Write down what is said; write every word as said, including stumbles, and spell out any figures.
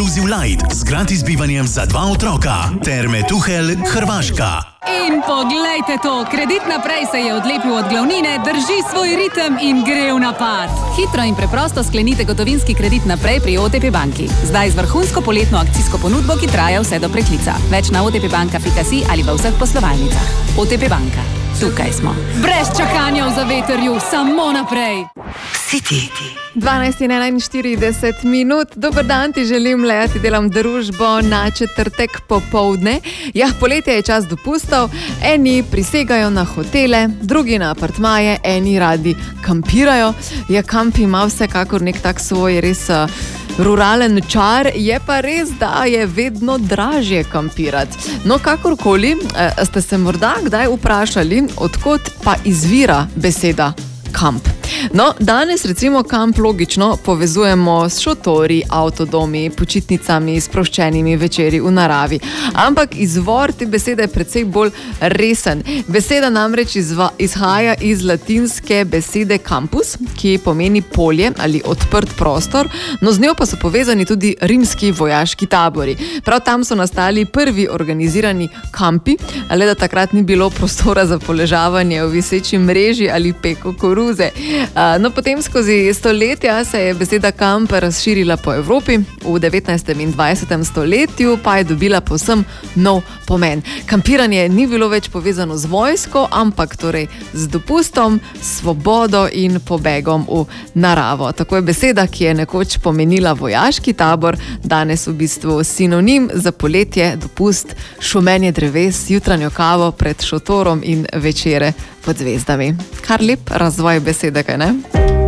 Inclusive Light z gratis bivanjem za dva otroka. Terme Tuhelj, Hrvaška. In poglejte to, kredit naprej se je odlepil od glavnine, drži svoj ritem in gre v napad. Hitro in preprosto sklenite gotovinski kredit naprej pri O T P banki. Zdaj z vrhunsko poletno akcijsko ponudbo, ki traja vse do preklica. Več na o t p banka pika si ali v vseh poslovalnicah. O T P banka. Tukaj smo. Brez čakanja v zavetrju, samo naprej. City. dvanajst in enainštirideset minut. Dober dan ti želim, Lea, ti delam družbo na četrtek popoldne. Ja, poletje je čas dopustov. Eni prisegajo na hotele, drugi na apartmaje, eni radi kampirajo. Ja, kamp ima vsekakor nek tak svoj res uh, ruralen čar, je pa res, da je vedno dražje kampirati. No, kakorkoli, eh, ste se morda kdaj vprašali, odkot pa izvira beseda kamp. No, danes recimo kamp logično povezujemo s šotori, avtodomi, počitnicami, sproščenimi večeri v naravi. Ampak izvor te besede je precej bolj resen. Beseda namreč izva, izhaja iz latinske besede campus, ki pomeni polje ali odprt prostor, no z njo pa so povezani tudi rimski vojaški tabori. Prav tam so nastali prvi organizirani kampi, le da takrat ni bilo prostora za poležavanje v viseči mreži ali peko koruze. No, potem skozi stoletja se je beseda kamp razširila po Evropi, v devetnajstem in dvajsetem stoletju pa je dobila povsem nov pomen. Kampiranje ni bilo več povezano z vojsko, ampak torej z dopustom, svobodo in pobegom v naravo. Tako je beseda, ki je nekoč pomenila vojaški tabor, danes v bistvu sinonim za poletje, dopust, šumenje dreves, jutranjo kavo pred šotorom in večere pod zvezdami. Kar lep razvoj besede, kaj ne?